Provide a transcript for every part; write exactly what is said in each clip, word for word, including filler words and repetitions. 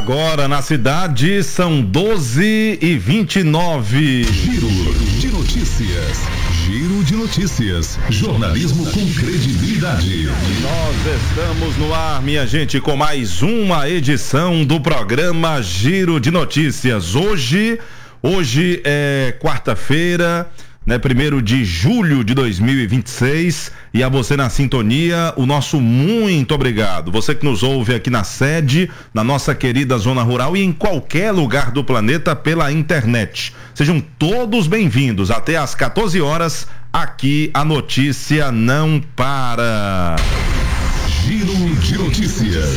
Agora na cidade são doze e vinte e nove. Giro de notícias. Giro de notícias. Jornalismo com credibilidade. Nós estamos no ar, minha gente, com mais uma edição do programa Giro de Notícias. Hoje, hoje é quarta-feira, né, primeiro de julho de dois mil e vinte e seis, e a você na sintonia, o nosso muito obrigado. Você que nos ouve aqui na sede, na nossa querida zona rural e em qualquer lugar do planeta pela internet. Sejam todos bem-vindos. Até às quatorze horas, aqui a notícia não para. Giro de notícias.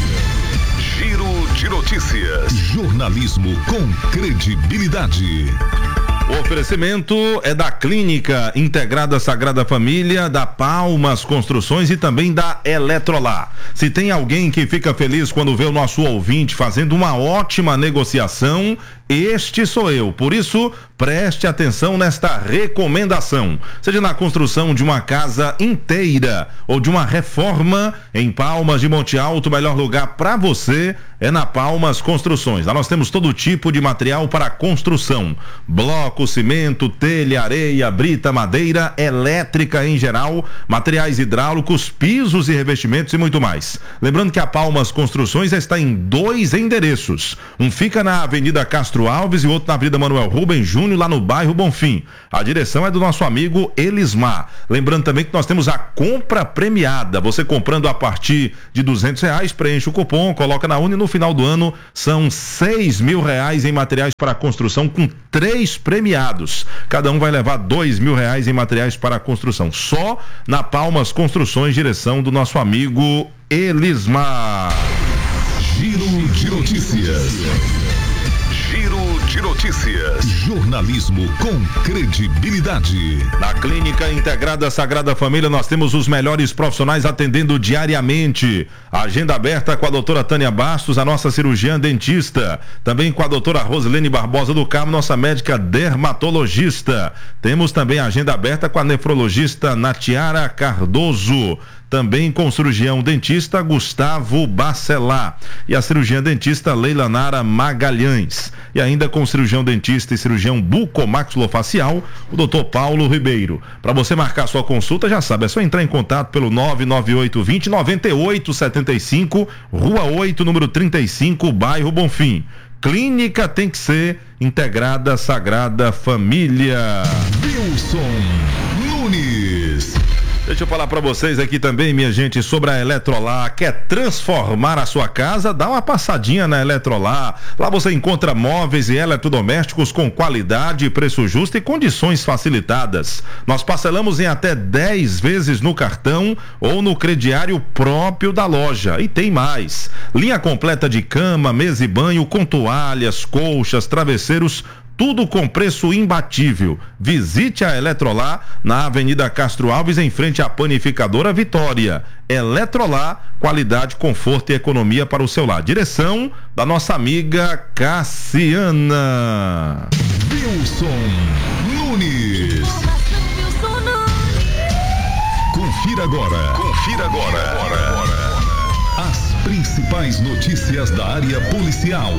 Giro de notícias. Jornalismo com credibilidade. O oferecimento é da Clínica Integrada Sagrada Família, da Palmas Construções e também da Eletrolar. Se tem alguém que fica feliz quando vê o nosso ouvinte fazendo uma ótima negociação, este sou eu. Por isso, preste atenção nesta recomendação. Seja na construção de uma casa inteira ou de uma reforma em Palmas de Monte Alto, o melhor lugar para você é na Palmas Construções. Lá nós temos todo tipo de material para construção: bloco, cimento, telha, areia, brita, madeira, elétrica em geral, materiais hidráulicos, pisos e revestimentos e muito mais. Lembrando que a Palmas Construções está em dois endereços. Um fica na Avenida Castro Alves e outro na Avenida Manuel Rubem Júnior, lá no bairro Bonfim. A direção é do nosso amigo Elismar. Lembrando também que nós temos a compra premiada. Você comprando a partir de duzentos reais, preenche o cupom, coloca na urna e no final do ano são seis mil reais em materiais para construção com três premiados. Cada um vai levar dois mil reais em materiais para construção. Só na Palmas Construções, direção do nosso amigo Elismar. Giro de notícias. Giro de notícias. Jornalismo com credibilidade. Na Clínica Integrada Sagrada Família nós temos os melhores profissionais atendendo diariamente. Agenda aberta com a doutora Tânia Bastos, a nossa cirurgiã dentista. Também com a doutora Rosilene Barbosa do Carmo, nossa médica dermatologista. Temos também a agenda aberta com a nefrologista Natiara Cardoso. Também com o cirurgião dentista Gustavo Bacelar e a cirurgiã dentista Leila Nara Magalhães. E ainda com o cirurgião dentista e cirurgião bucomaxilofacial, o doutor Paulo Ribeiro. Para você marcar sua consulta, já sabe, é só entrar em contato pelo nove nove oito dois zero nove oito sete cinco, Rua oito, número trinta e cinco, bairro Bonfim. Clínica tem que ser Integrada Sagrada Família. Wilson Nunes. Deixa eu falar para vocês aqui também, minha gente, sobre a Eletrolar. Quer transformar a sua casa? Dá uma passadinha na Eletrolar. Lá você encontra móveis e eletrodomésticos com qualidade, preço justo e condições facilitadas. Nós parcelamos em até dez vezes no cartão ou no crediário próprio da loja. E tem mais: linha completa de cama, mesa e banho com toalhas, colchas, travesseiros, tudo com preço imbatível. Visite a Eletrolar na Avenida Castro Alves, em frente à Panificadora Vitória. Eletrolar, qualidade, conforto e economia para o seu lar. Direção da nossa amiga Cassiana. Wilson Nunes. Confira agora. Confira agora. As principais notícias da área policial.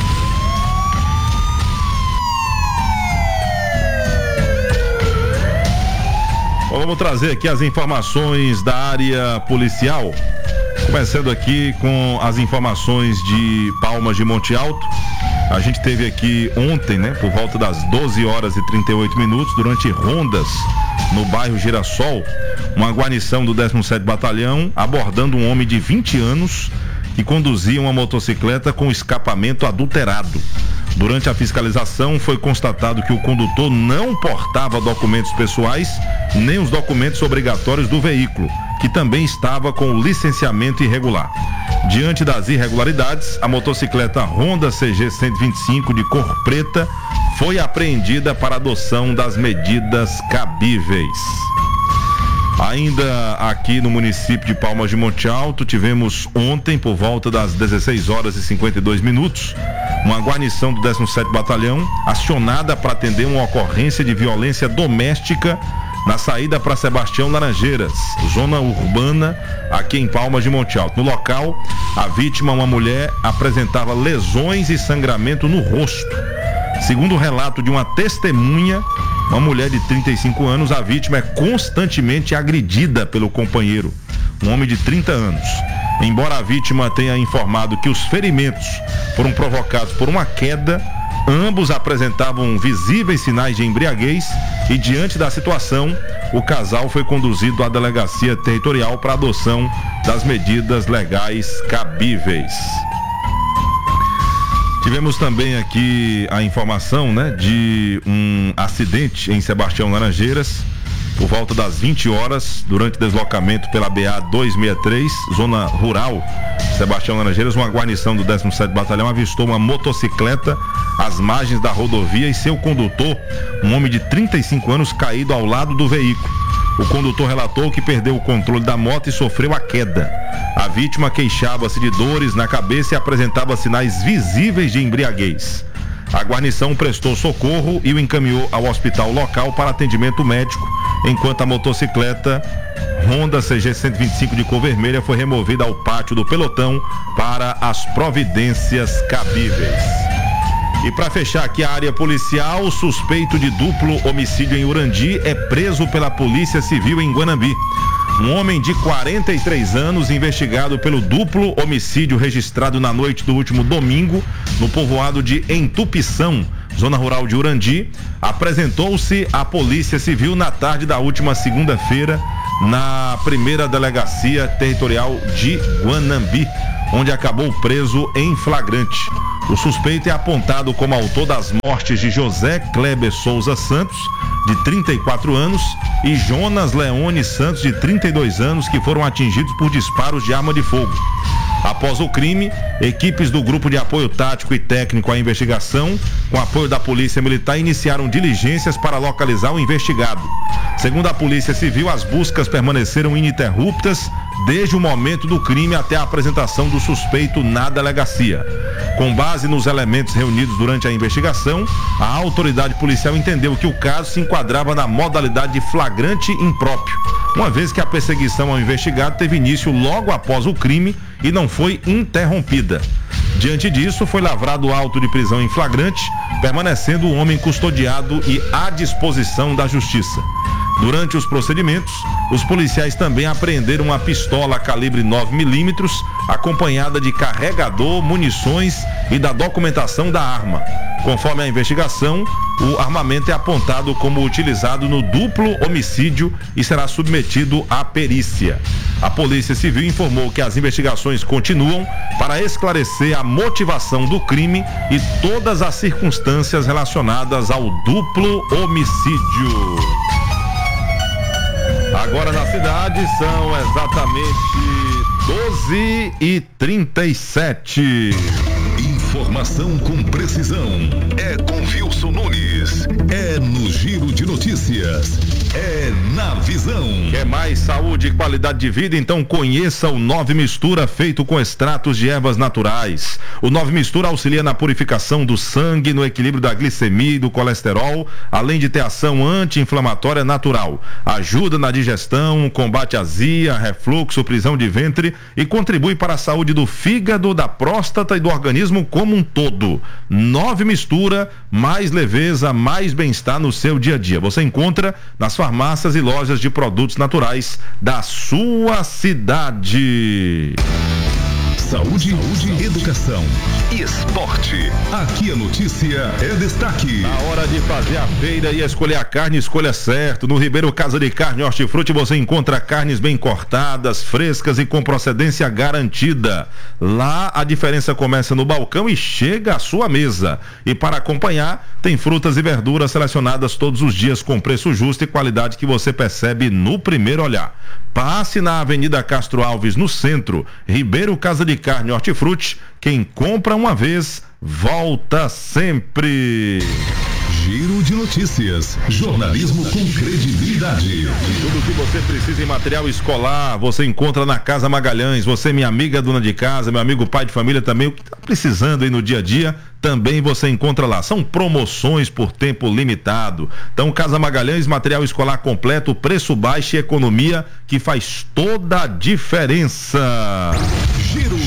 Vamos trazer aqui as informações da área policial, começando aqui com as informações de Palmas de Monte Alto. A gente teve aqui ontem, né, por volta das doze horas e trinta e oito minutos, durante rondas no bairro Girassol, uma guarnição do décimo sétimo Batalhão abordando um homem de vinte anos que conduzia uma motocicleta com escapamento adulterado. Durante a fiscalização, foi constatado que o condutor não portava documentos pessoais, nem os documentos obrigatórios do veículo, que também estava com o licenciamento irregular. Diante das irregularidades, a motocicleta Honda C G cento e vinte e cinco de cor preta foi apreendida para adoção das medidas cabíveis. Ainda aqui no município de Palmas de Monte Alto, tivemos ontem, por volta das dezesseis horas e cinquenta e dois minutos, uma guarnição do décimo sétimo Batalhão acionada para atender uma ocorrência de violência doméstica na saída para Sebastião Laranjeiras, zona urbana, aqui em Palmas de Monte Alto. No local, a vítima, uma mulher, apresentava lesões e sangramento no rosto. Segundo o relato de uma testemunha, uma mulher de trinta e cinco anos, a vítima é constantemente agredida pelo companheiro, um homem de trinta anos. Embora a vítima tenha informado que os ferimentos foram provocados por uma queda, ambos apresentavam visíveis sinais de embriaguez e, diante da situação, o casal foi conduzido à delegacia territorial para adoção das medidas legais cabíveis. Tivemos também aqui a informação, né, de um acidente em Sebastião Laranjeiras, por volta das vinte horas, durante deslocamento pela B A duzentos e sessenta e três, zona rural, Sebastião Laranjeiras, uma guarnição do décimo sétimo Batalhão avistou uma motocicleta às margens da rodovia e seu condutor, um homem de trinta e cinco anos, caído ao lado do veículo. O condutor relatou que perdeu o controle da moto e sofreu a queda. A vítima queixava-se de dores na cabeça e apresentava sinais visíveis de embriaguez. A guarnição prestou socorro e o encaminhou ao hospital local para atendimento médico, enquanto a motocicleta Honda C G cento e vinte e cinco de cor vermelha foi removida ao pátio do pelotão para as providências cabíveis. E para fechar aqui a área policial, o suspeito de duplo homicídio em Urandi é preso pela Polícia Civil em Guanambi. Um homem de quarenta e três anos, investigado pelo duplo homicídio registrado na noite do último domingo no povoado de Entupição, zona rural de Urandi, apresentou-se à Polícia Civil na tarde da última segunda-feira na primeira delegacia territorial de Guanambi, onde acabou preso em flagrante. O suspeito é apontado como autor das mortes de José Kleber Souza Santos, de trinta e quatro anos, e Jonas Leone Santos, de trinta e dois anos, que foram atingidos por disparos de arma de fogo. Após o crime, equipes do Grupo de Apoio Tático e Técnico à Investigação, com apoio da Polícia Militar, iniciaram diligências para localizar o investigado. Segundo a Polícia Civil, as buscas permaneceram ininterruptas desde o momento do crime até a apresentação do suspeito na delegacia. Com base nos elementos reunidos durante a investigação, a autoridade policial entendeu que o caso se enquadrava na modalidade de flagrante impróprio, uma vez que a perseguição ao investigado teve início logo após o crime e não foi interrompida. Diante disso, foi lavrado auto de prisão em flagrante, permanecendo o homem custodiado e à disposição da Justiça. Durante os procedimentos, os policiais também apreenderam uma pistola calibre nove milímetros, acompanhada de carregador, munições e da documentação da arma. Conforme a investigação, o armamento é apontado como utilizado no duplo homicídio e será submetido à perícia. A Polícia Civil informou que as investigações continuam para esclarecer a motivação do crime e todas as circunstâncias relacionadas ao duplo homicídio. Agora na cidade são exatamente doze e trinta e sete. Informação com precisão. É com Wilson Nunes. É no Giro de Notícias. É na Visão. Quer mais saúde e qualidade de vida? Então conheça o Nove Mistura, feito com extratos de ervas naturais. O Nove Mistura auxilia na purificação do sangue, no equilíbrio da glicemia e do colesterol, além de ter ação anti-inflamatória natural. Ajuda na digestão, combate azia, refluxo, prisão de ventre e contribui para a saúde do fígado, da próstata e do organismo como um todo. Nove Mistura, mais leveza, mais bem-estar no seu dia a dia. Você encontra nas farmácias e lojas de produtos naturais da sua cidade. Saúde, Saúde, educação e esporte. Aqui a notícia é destaque. Na hora de fazer a feira e escolher a carne, escolha certo. No Ribeiro Casa de Carne Hortifruti você encontra carnes bem cortadas, frescas e com procedência garantida. Lá a diferença começa no balcão e chega à sua mesa. E para acompanhar, tem frutas e verduras selecionadas todos os dias com preço justo e qualidade que você percebe no primeiro olhar. Passe na Avenida Castro Alves, no centro. Ribeiro Casa de Carne Hortifruti. Quem compra uma vez, volta sempre. Giro de Notícias. Jornalismo com credibilidade. Tudo que você precisa em material escolar, você encontra na Casa Magalhães. Você, minha amiga dona de casa, meu amigo pai de família também, o que está precisando aí no dia a dia, também você encontra lá. São promoções por tempo limitado. Então, Casa Magalhães, material escolar completo, preço baixo e economia que faz toda a diferença. Giro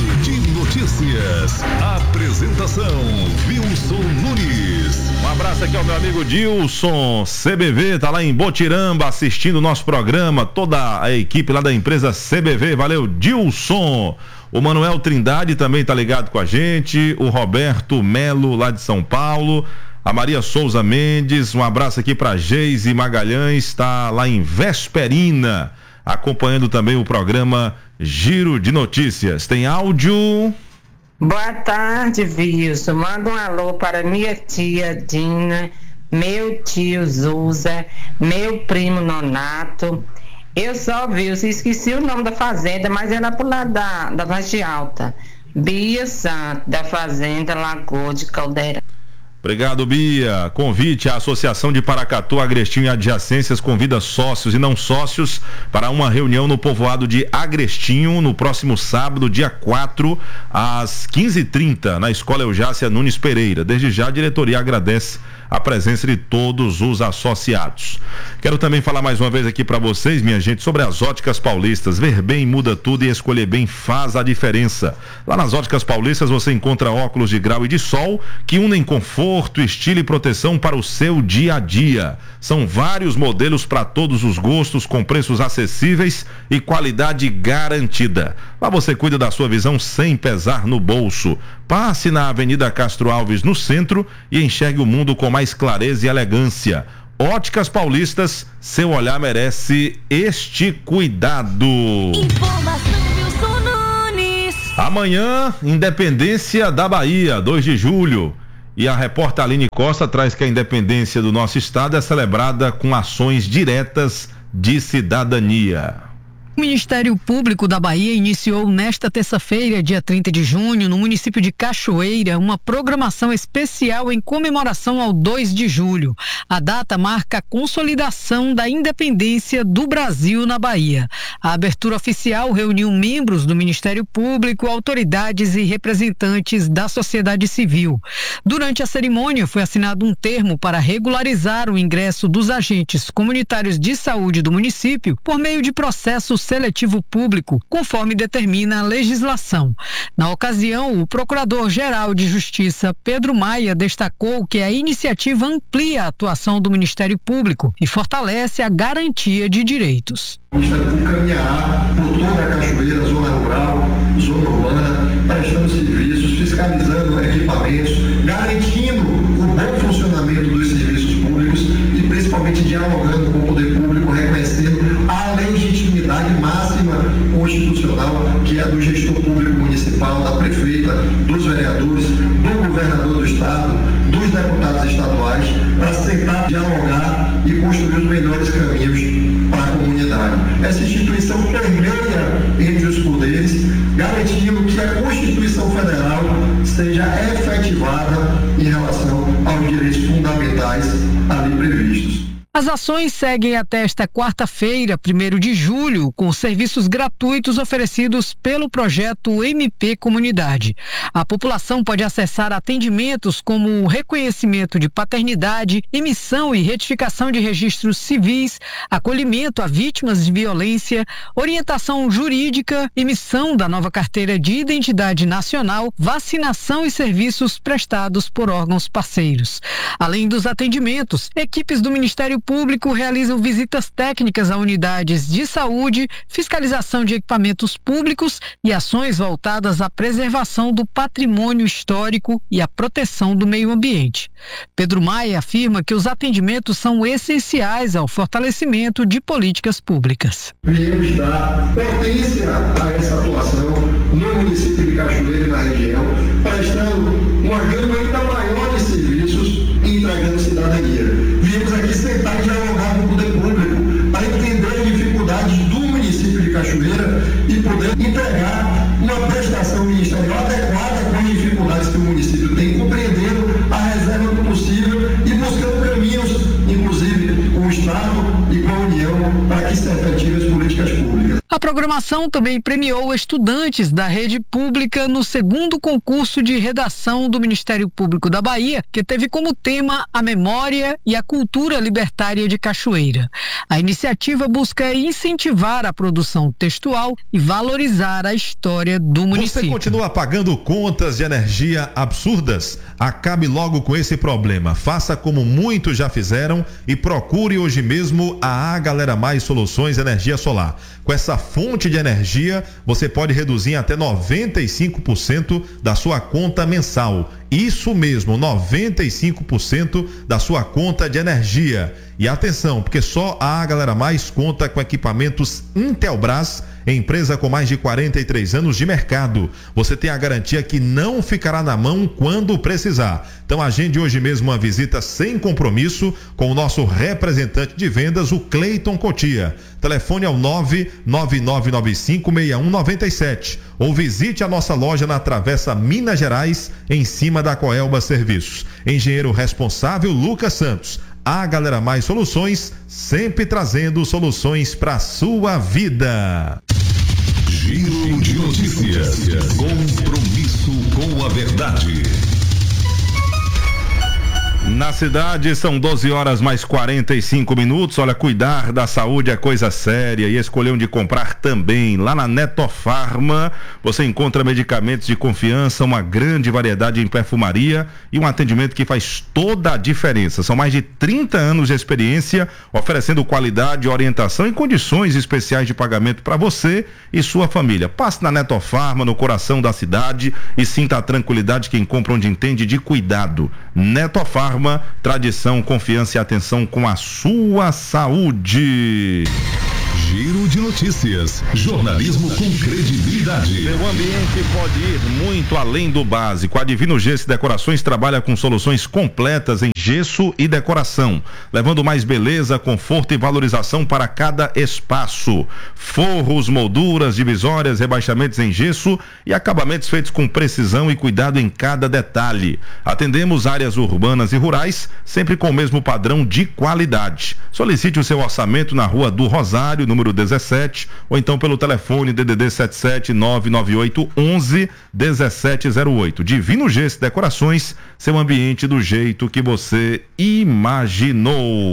de notícias. Apresentação Wilson Nunes. Um abraço aqui ao meu amigo Dilson, C B V, tá lá em Botiramba assistindo o nosso programa, toda a equipe lá da empresa C B V, valeu Dilson. O Manuel Trindade também tá ligado com a gente, o Roberto Melo lá de São Paulo, a Maria Souza Mendes, um abraço aqui pra Geise Magalhães, tá lá em Vesperina, acompanhando também o programa Giro de Notícias. Tem áudio? Boa tarde, Wilson. Manda um alô para minha tia Dina, meu tio Zuza, meu primo Nonato. Eu só vi, eu esqueci o nome da fazenda, mas era pro lado da, da Vagem Alta. Bia Santos, da Fazenda Lagoa de Caldeirão. Obrigado, Bia. Convite à Associação de Paracatu, Agrestinho e Adjacências convida sócios e não sócios para uma reunião no povoado de Agrestinho no próximo sábado, dia quatro, às quinze e trinta, na Escola Eujácia Nunes Pereira. Desde já a diretoria agradece a presença de todos os associados. Quero também falar mais uma vez aqui para vocês, minha gente, sobre as Óticas Paulistas. Ver bem muda tudo e escolher bem faz a diferença. Lá nas Óticas Paulistas você encontra óculos de grau e de sol que unem conforto, estilo e proteção para o seu dia a dia. São vários modelos para todos os gostos, com preços acessíveis e qualidade garantida. Lá você cuida da sua visão sem pesar no bolso. Passe na Avenida Castro Alves, no centro, e enxergue o mundo com mais clareza e elegância. Óticas Paulistas, seu olhar merece este cuidado. Informação Wilson Nunes. Amanhã, Independência da Bahia, dois de julho. E a repórter Aline Costa traz que a independência do nosso estado é celebrada com ações diretas de cidadania. O Ministério Público da Bahia iniciou nesta terça-feira, dia trinta de junho, no município de Cachoeira, uma programação especial em comemoração ao dois de julho. A data marca a consolidação da independência do Brasil na Bahia. A abertura oficial reuniu membros do Ministério Público, autoridades e representantes da sociedade civil. Durante a cerimônia, foi assinado um termo para regularizar o ingresso dos agentes comunitários de saúde do município por meio de processos seletivo público, conforme determina a legislação. Na ocasião, o Procurador-Geral de Justiça, Pedro Maia, destacou que a iniciativa amplia a atuação do Ministério Público e fortalece a garantia de direitos. O Ministério Público caminhará por toda a Cachoeira, zona rural, zona urbana, prestando serviços, fiscalizando equipamentos, garantindo o bom funcionamento dos serviços públicos e principalmente dialogando com o poder público, reconhecendo a legitimidade máxima constitucional, que é do gestor público municipal, da prefeita, dos vereadores, do governador do estado, dos deputados estaduais, para sentar, dialogar e construir os melhores caminhos para a comunidade. Essa instituição permeia entre os poderes, garantindo que a Constituição Federal seja efetivada em relação aos direitos fundamentais ali previstos. As ações seguem até esta quarta-feira, primeiro de julho, com serviços gratuitos oferecidos pelo projeto M P Comunidade. A população pode acessar atendimentos como o reconhecimento de paternidade, emissão e retificação de registros civis, acolhimento a vítimas de violência, orientação jurídica, emissão da nova carteira de identidade nacional, vacinação e serviços prestados por órgãos parceiros. Além dos atendimentos, equipes do Ministério Público realizam visitas técnicas a unidades de saúde, fiscalização de equipamentos públicos e ações voltadas à preservação do patrimônio histórico e à proteção do meio ambiente. Pedro Maia afirma que os atendimentos são essenciais ao fortalecimento de políticas públicas. Viemos dar potência a essa atuação no município de Cachoeira e na região, prestando uma gama ainda maior de serviços e entregando cidadania. Viemos aqui sentar e dialogar com o poder público para entender as dificuldades do município de Cachoeira e poder entregar uma prestação ministerial adequada com as dificuldades que o município tem, compreendendo a reserva do possível e buscando caminhos, inclusive com o Estado e com a União, para que se efetivem as políticas públicas. A programação também premiou estudantes da rede pública no segundo concurso de redação do Ministério Público da Bahia, que teve como tema a memória e a cultura libertária de Cachoeira. A iniciativa busca incentivar a produção textual e valorizar a história do município. Você continua pagando contas de energia absurdas? Acabe logo com esse problema. Faça como muitos já fizeram e procure hoje mesmo a A Galera Mais Soluções Energia Solar. Com essa fonte de energia, você pode reduzir até noventa e cinco por cento da sua conta mensal. Isso mesmo, noventa e cinco por cento da sua conta de energia. E atenção, porque só a A Galera Mais conta com equipamentos Intelbras, empresa com mais de quarenta e três anos de mercado. Você tem a garantia que não ficará na mão quando precisar. Então agende hoje mesmo uma visita sem compromisso com o nosso representante de vendas, o Cleiton Cotia. Telefone é o nove nove nove nove cinco seis um nove sete ou visite a nossa loja na Travessa Minas Gerais, em cima da Coelba Serviços. Engenheiro responsável Lucas Santos. A Galera Mais Soluções, sempre trazendo soluções para sua vida. Giro de notícias. Compromisso com a verdade. Na cidade são doze horas mais quarenta e cinco minutos. Olha, cuidar da saúde é coisa séria e escolher onde comprar também. Lá na Netofarma você encontra medicamentos de confiança, uma grande variedade em perfumaria e um atendimento que faz toda a diferença. São mais de trinta anos de experiência oferecendo qualidade, orientação e condições especiais de pagamento para você e sua família. Passe na Netofarma, no coração da cidade, e sinta a tranquilidade de quem compra onde entende de cuidado. Netofarma, tradição, confiança e atenção com a sua saúde. Giro de notícias. Jornalismo com credibilidade. Seu ambiente pode ir muito além do básico. A Divino Gesso e Decorações trabalha com soluções completas em gesso e decoração, levando mais beleza, conforto e valorização para cada espaço. Forros, molduras, divisórias, rebaixamentos em gesso e acabamentos feitos com precisão e cuidado em cada detalhe. Atendemos áreas urbanas e rurais, sempre com o mesmo padrão de qualidade. Solicite o seu orçamento na Rua do Rosário, número dezessete, ou então pelo telefone D D D sete sete nove nove oito um um um sete zero oito. Divino Gesso Decorações, seu ambiente do jeito que você imaginou.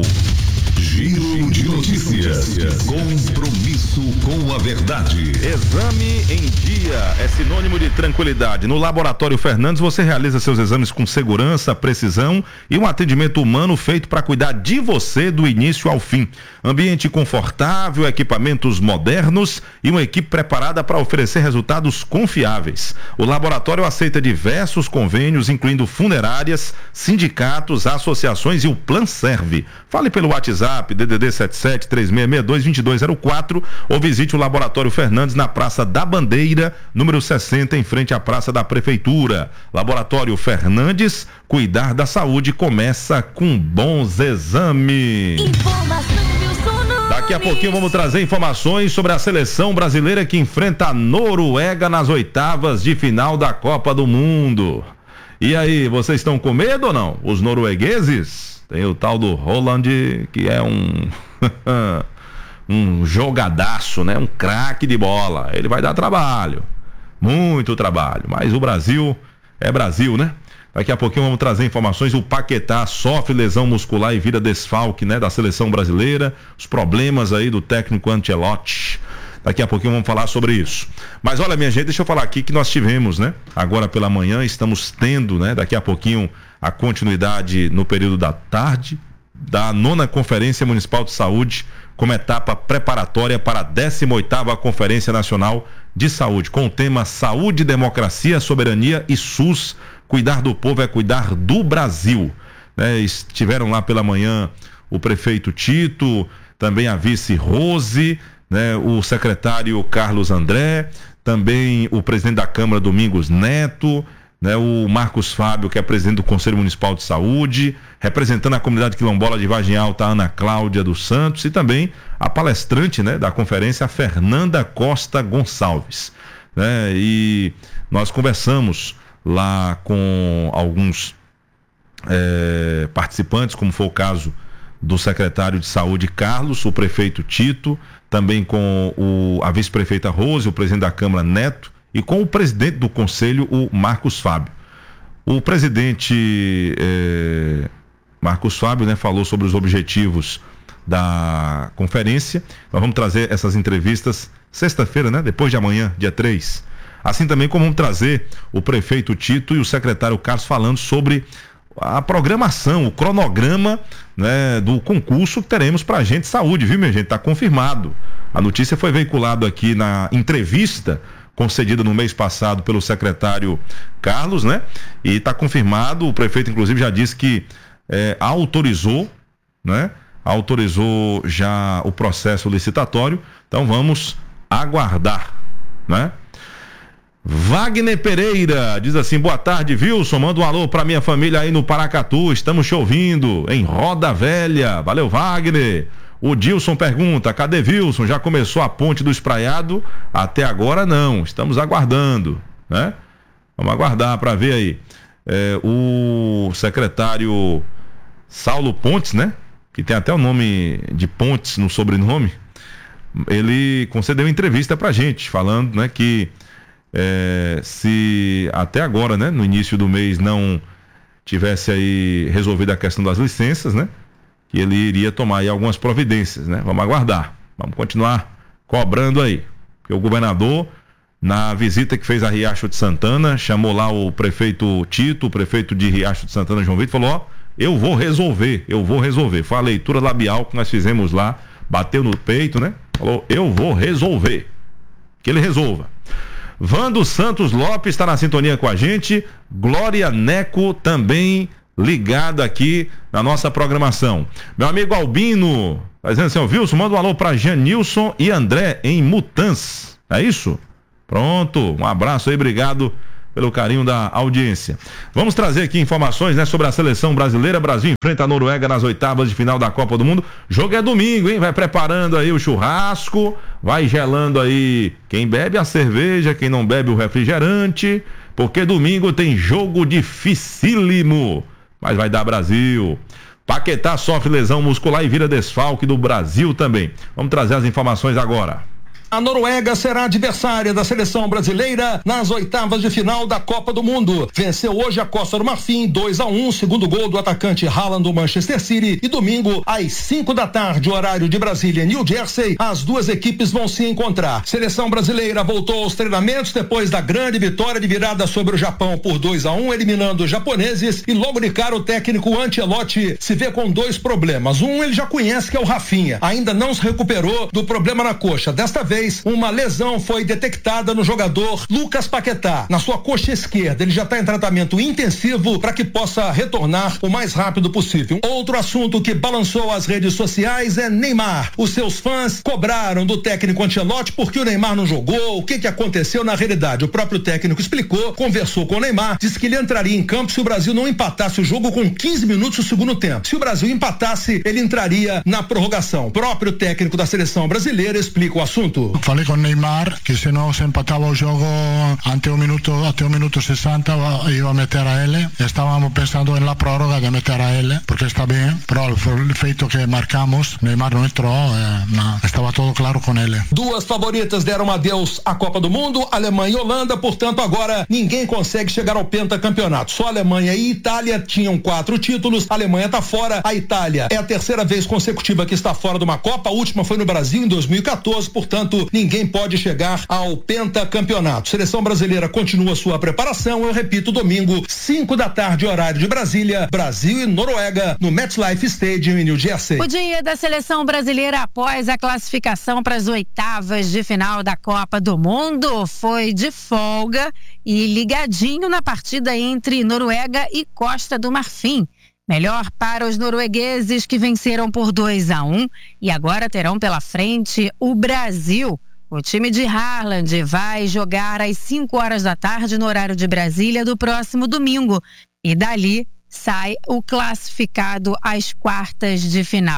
Giro de notícias. Compromisso com a verdade. Exame em dia é sinônimo de tranquilidade. No Laboratório Fernandes você realiza seus exames com segurança, precisão e um atendimento humano feito para cuidar de você do início ao fim. Ambiente confortável, equipamentos modernos e uma equipe preparada para oferecer resultados confiáveis. O laboratório aceita diversos convênios, incluindo funerárias, sindicatos, associações e o Plan Serve. Fale pelo WhatsApp D D D sete sete três seis seis dois dois dois zero quatro ou visite o Laboratório Fernandes na Praça da Bandeira, número sessenta, em frente à Praça da Prefeitura. Laboratório Fernandes, cuidar da saúde começa com bons exames. Informação Wilson Daqui a pouquinho vamos trazer informações sobre a seleção brasileira que enfrenta a Noruega nas oitavas de final da Copa do Mundo. E aí, vocês estão com medo ou não? Os noruegueses? Tem o tal do Haaland, que é um um jogadaço, né? Um craque de bola. Ele vai dar trabalho, muito trabalho. Mas o Brasil é Brasil, né? Daqui a pouquinho vamos trazer informações. O Paquetá sofre lesão muscular e vira desfalque, né, da seleção brasileira. Os problemas aí do técnico Ancelotti. Daqui a pouquinho vamos falar sobre isso. Mas olha, minha gente, deixa eu falar aqui que nós tivemos, né? Agora pela manhã estamos tendo, né? Daqui a pouquinho a continuidade no período da tarde da nona Conferência Municipal de Saúde, como etapa preparatória para a décima oitava Conferência Nacional de Saúde, com o tema Saúde, Democracia, Soberania e SUS. Cuidar do povo é cuidar do Brasil. Né? Estiveram lá pela manhã o prefeito Tito, também a vice Rose, né? O secretário Carlos André, também o presidente da Câmara Domingos Neto, né? O Marcos Fábio, que é presidente do Conselho Municipal de Saúde, representando a comunidade quilombola de Vargem Alta, a Ana Cláudia dos Santos, e também a palestrante, né, da conferência, a Fernanda Costa Gonçalves. Né? E nós conversamos lá com alguns é, participantes, como foi o caso do secretário de Saúde Carlos, o prefeito Tito, também com o, a vice-prefeita Rose, o presidente da Câmara Neto e com o presidente do Conselho, o Marcos Fábio. O presidente eh, Marcos Fábio, né, falou sobre os objetivos da conferência. Nós vamos trazer essas entrevistas sexta-feira, né, depois de amanhã, dia três. Assim também como vamos trazer o prefeito Tito e o secretário Carlos falando sobre a programação, o cronograma, né, do concurso que teremos para agente de saúde, viu, minha gente? Está confirmado. A notícia foi veiculada aqui na entrevista concedida no mês passado pelo secretário Carlos, né? E está confirmado. O prefeito, inclusive, já disse que é, autorizou, né? Autorizou já o processo licitatório. Então vamos aguardar, né? Wagner Pereira diz assim: boa tarde, Wilson, manda um alô pra minha família aí no Paracatu, estamos te ouvindo em Roda Velha. Valeu, Wagner. O Dilson pergunta: cadê Wilson? Já começou a ponte do Espraiado? Até agora não, estamos aguardando, né? Vamos aguardar para ver aí. É, o secretário Saulo Pontes, né? Que tem até o nome de Pontes no sobrenome, ele concedeu entrevista pra gente, falando, né, que É, se até agora, né, no início do mês não tivesse aí resolvido a questão das licenças, né, que ele iria tomar aí algumas providências, né? Vamos aguardar, vamos continuar cobrando aí, porque o governador, na visita que fez a Riacho de Santana, chamou lá o prefeito Tito, o prefeito de Riacho de Santana, João Vitor, falou: ó, eu vou resolver, eu vou resolver. Foi a leitura labial que nós fizemos lá, bateu no peito, né? Falou: eu vou resolver, que ele resolva. Vando Santos Lopes está na sintonia com a gente. Glória Neco também ligada aqui na nossa programação. Meu amigo Albino tá dizendo assim: ó, Wilson, manda um alô para Janilson e André em Mutans. É isso? Pronto, um abraço aí, obrigado pelo carinho da audiência. Vamos trazer aqui informações, né, sobre a seleção brasileira. Brasil enfrenta a Noruega nas oitavas de final da Copa do Mundo. Jogo é domingo, hein? Vai preparando aí o churrasco, vai gelando aí quem bebe a cerveja, quem não bebe o refrigerante, porque domingo tem jogo dificílimo, mas vai dar Brasil. Paquetá sofre lesão muscular e vira desfalque do Brasil também. Vamos trazer as informações agora. A Noruega será adversária da seleção brasileira nas oitavas de final da Copa do Mundo. Venceu hoje a Costa do Marfim dois a um, segundo gol do atacante Haaland do Manchester City, e domingo às cinco da tarde, horário de Brasília, New Jersey, as duas equipes vão se encontrar. Seleção brasileira voltou aos treinamentos depois da grande vitória de virada sobre o Japão por dois a um, eliminando os japoneses, e logo de cara o técnico Ancelotti se vê com dois problemas. Um ele já conhece, que é o Rafinha, ainda não se recuperou do problema na coxa. Desta vez uma lesão foi detectada no jogador Lucas Paquetá, na sua coxa esquerda. Ele já está em tratamento intensivo para que possa retornar o mais rápido possível. Outro assunto que balançou as redes sociais é Neymar. Os seus fãs cobraram do técnico Ancelotti porque o Neymar não jogou, o que que aconteceu na realidade. O próprio técnico explicou, conversou com o Neymar, disse que ele entraria em campo se o Brasil não empatasse o jogo com quinze minutos do segundo tempo. Se o Brasil empatasse, ele entraria na prorrogação. O próprio técnico da seleção brasileira explica o assunto. Falei com Neymar que se não se empatava o jogo ante o minuto, até o minuto sessenta, iba a meter a ele. Estávamos pensando en la prórroga de meter a ele, porque está bem, pero o feito que marcamos, Neymar não entrou, eh, não, estava todo claro com ele. Duas favoritas deram adeus à Copa do Mundo, Alemanha e Holanda, portanto agora ninguém consegue chegar ao pentacampeonato. Só Alemanha e Itália tinham quatro títulos, a Alemanha está fora, a Itália é a terceira vez consecutiva que está fora de uma Copa, a última foi no Brasil em dois mil e quatorze, portanto ninguém pode chegar ao pentacampeonato. Seleção brasileira continua sua preparação, eu repito, domingo, cinco da tarde, horário de Brasília, Brasil e Noruega, no MetLife Stadium em New Jersey. O dia da seleção brasileira após a classificação para as oitavas de final da Copa do Mundo foi de folga e ligadinho na partida entre Noruega e Costa do Marfim. Melhor para os noruegueses, que venceram por dois a um e agora terão pela frente o Brasil. O time de Haaland vai jogar às cinco horas da tarde no horário de Brasília do próximo domingo. E dali sai o classificado às quartas de final.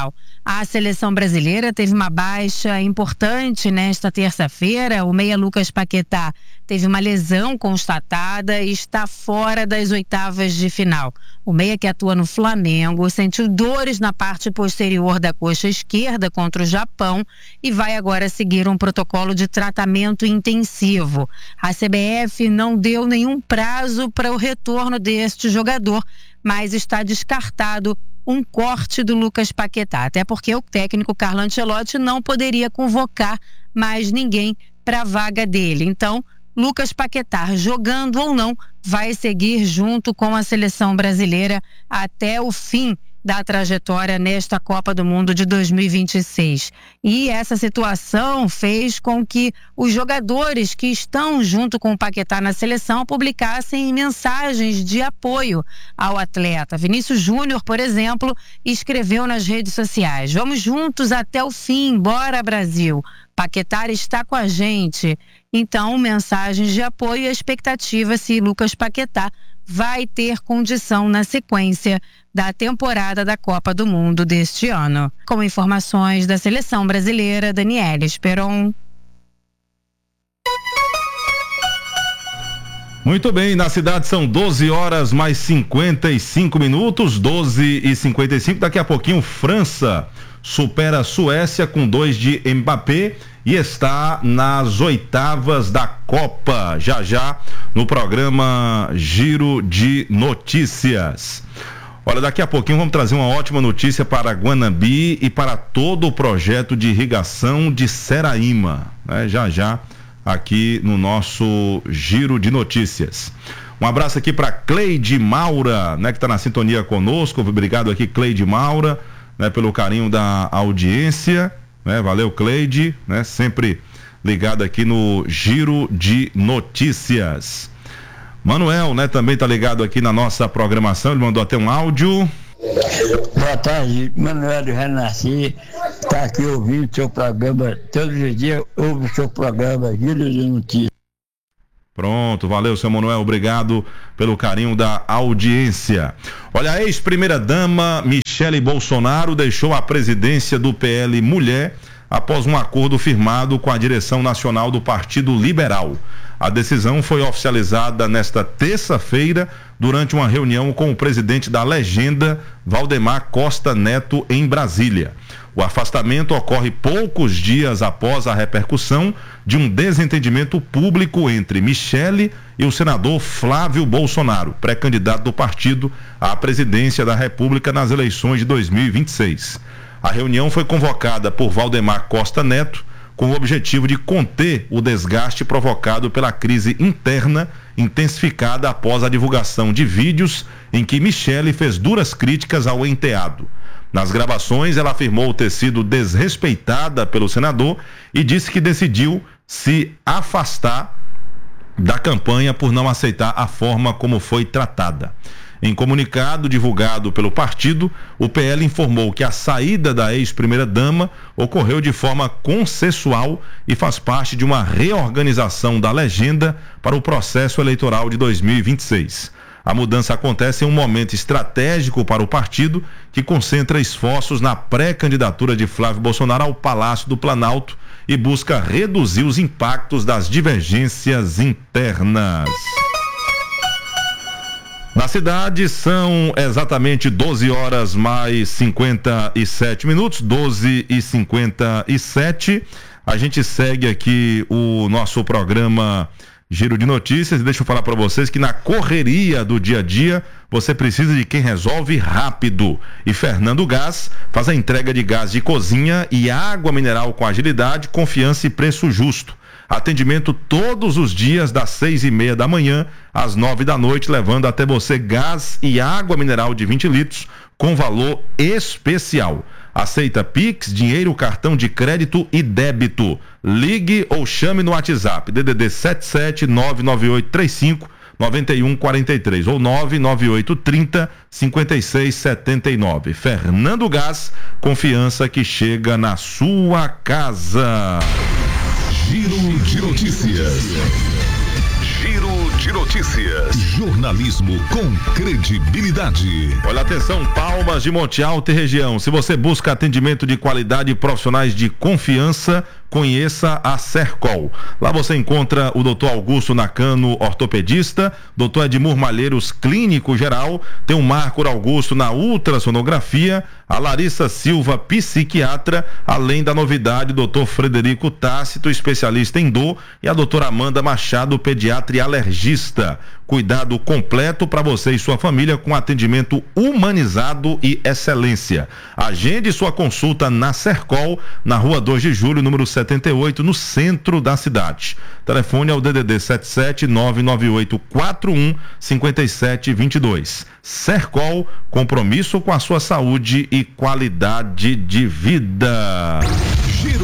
A seleção brasileira teve uma baixa importante nesta terça-feira. O meia Lucas Paquetá teve uma lesão constatada e está fora das oitavas de final. O meia, que atua no Flamengo, sentiu dores na parte posterior da coxa esquerda contra o Japão e vai agora seguir um protocolo de tratamento intensivo. A C B F não deu nenhum prazo para o retorno deste jogador, mas está descartado um corte do Lucas Paquetá, até porque o técnico Carlo Ancelotti não poderia convocar mais ninguém para a vaga dele. Então, Lucas Paquetá, jogando ou não, vai seguir junto com a seleção brasileira até o fim da trajetória nesta Copa do Mundo de dois mil e vinte e seis. E essa situação fez com que os jogadores que estão junto com o Paquetá na seleção publicassem mensagens de apoio ao atleta. Vinícius Júnior, por exemplo, escreveu nas redes sociais: "Vamos juntos até o fim, bora Brasil. Paquetá está com a gente." Então, mensagens de apoio e a expectativa se Lucas Paquetá vai ter condição na sequência da temporada da Copa do Mundo deste ano. Com informações da seleção brasileira, Daniela Esperon. Muito bem, na cidade são doze horas mais cinquenta e cinco minutos, doze e cinquenta e cinco. Daqui a pouquinho, França supera a Suécia com dois de Mbappé e está nas oitavas da Copa, já já no programa Giro de Notícias. Olha, daqui a pouquinho vamos trazer uma ótima notícia para Guanambi e para todo o projeto de irrigação de Seraíma, né? Já já aqui no nosso Giro de Notícias. Um abraço aqui para Cleide Maura, né, que está na sintonia conosco. Obrigado aqui, Cleide Maura, né, pelo carinho da audiência, né? Valeu, Cleide, né? Sempre ligado aqui no Giro de Notícias. Manuel, né, também tá ligado aqui na nossa programação, ele mandou até um áudio. Boa tarde, Manuel do Renasci, tá aqui ouvindo o seu programa, todos os dias ouve o seu programa, Giro de Notícias. Pronto, valeu, seu Manuel, obrigado pelo carinho da audiência. Olha, a ex-primeira-dama Michele Bolsonaro deixou a presidência do P L Mulher após um acordo firmado com a direção nacional do Partido Liberal. A decisão foi oficializada nesta terça-feira durante uma reunião com o presidente da legenda, Valdemar Costa Neto, em Brasília. O afastamento ocorre poucos dias após a repercussão de um desentendimento público entre Michele e o senador Flávio Bolsonaro, pré-candidato do partido à presidência da República nas eleições de dois mil e vinte e seis. A reunião foi convocada por Valdemar Costa Neto com o objetivo de conter o desgaste provocado pela crise interna intensificada após a divulgação de vídeos em que Michele fez duras críticas ao enteado. Nas gravações, ela afirmou ter sido desrespeitada pelo senador e disse que decidiu se afastar da campanha por não aceitar a forma como foi tratada. Em comunicado divulgado pelo partido, o P L informou que a saída da ex-primeira-dama ocorreu de forma consensual e faz parte de uma reorganização da legenda para o processo eleitoral de dois mil e vinte e seis. A mudança acontece em um momento estratégico para o partido, que concentra esforços na pré-candidatura de Flávio Bolsonaro ao Palácio do Planalto e busca reduzir os impactos das divergências internas. Na cidade são exatamente doze horas mais cinquenta e sete minutos, doze e cinquenta e sete. A gente segue aqui o nosso programa Giro de Notícias e deixa eu falar para vocês que na correria do dia a dia você precisa de quem resolve rápido. E Fernando Gás faz a entrega de gás de cozinha e água mineral com agilidade, confiança e preço justo. Atendimento todos os dias das seis e meia da manhã às nove da noite, levando até você gás e água mineral de vinte litros com valor especial. Aceita Pix, dinheiro, cartão de crédito e débito. Ligue ou chame no WhatsApp D D D sete sete nove nove oito três cinco nove um quatro três ou nove nove oito três zero cinco seis sete nove. Fernando Gás, confiança que chega na sua casa. Giro de Notícias. Giro de de Notícias. Jornalismo com credibilidade. Olha, atenção, Palmas de Monte Alto e região. Se você busca atendimento de qualidade e profissionais de confiança, conheça a Sercol. Lá você encontra o doutor Augusto Nakano, ortopedista, doutor Edmur Malheiros, clínico geral, tem o Marco Augusto na ultrassonografia, a Larissa Silva, psiquiatra, além da novidade, doutor Frederico Tácito, especialista em dor, e a doutora Amanda Machado, pediatra e alergista. Cuidado completo para você e sua família com atendimento humanizado e excelência. Agende sua consulta na Sercol, na rua dois de julho, número setenta e oito, no centro da cidade. Telefone é o D D D sete sete nove nove oito quatro um cinco sete dois dois. Sercol, compromisso com a sua saúde e qualidade de vida. Giro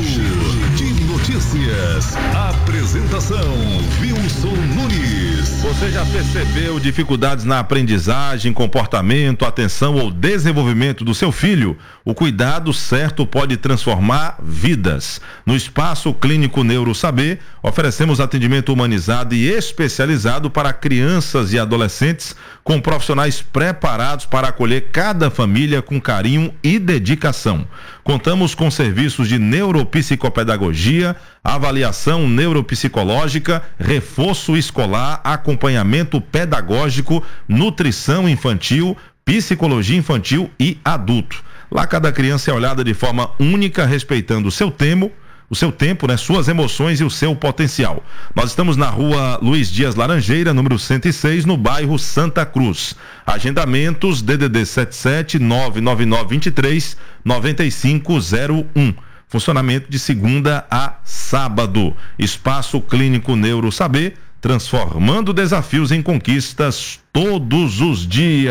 de Notícias. Apresentação Wilson Nunes. Você já percebeu dificuldades na aprendizagem, comportamento, atenção ou desenvolvimento do seu filho? O cuidado certo pode transformar vidas. No Espaço Clínico Neuro Saber, oferecemos atendimento humanizado e especializado para crianças e adolescentes, com profissionais preparados para acolher cada família com carinho e dedicação. Contamos com serviços de neuropsicopedagogia, avaliação neuropsicológica, reforço escolar, acompanhamento pedagógico, nutrição infantil, psicologia infantil e adulto. Lá cada criança é olhada de forma única, respeitando o seu tempo, o seu tempo, né, suas emoções e o seu potencial. Nós estamos na rua Luiz Dias Laranjeira, número cento e seis, no bairro Santa Cruz. Agendamentos D D D sete sete nove nove nove dois três nove cinco zero um. Funcionamento de segunda a sábado. Espaço Clínico Neuro Saber, transformando desafios em conquistas todos os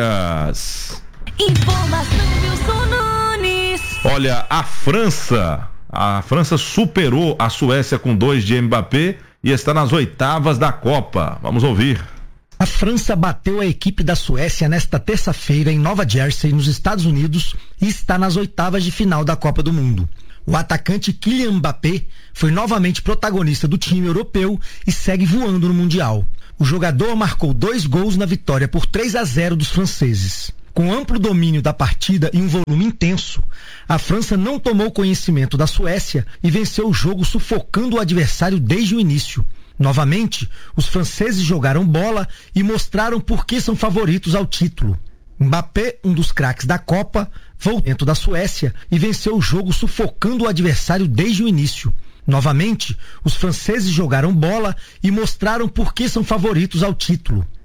dias. Informação Wilson Nunes. Olha, a França, a França superou a Suécia com dois de Mbappé e está nas oitavas da Copa. Vamos ouvir. A França bateu a equipe da Suécia nesta terça-feira em Nova Jersey, nos Estados Unidos, e está nas oitavas de final da Copa do Mundo. O atacante Kylian Mbappé foi novamente protagonista do time europeu e segue voando no Mundial. O jogador marcou dois gols na vitória por três a zero dos franceses. Com amplo domínio da partida e um volume intenso, a França não tomou conhecimento da Suécia e venceu o jogo sufocando o adversário desde o início. Novamente, os franceses jogaram bola e mostraram por que são favoritos ao título. Mbappé, um dos craques da Copa, voltou dentro da Suécia e venceu o jogo sufocando o adversário desde o início. Novamente, os franceses jogaram bola e mostraram por que são favoritos ao título.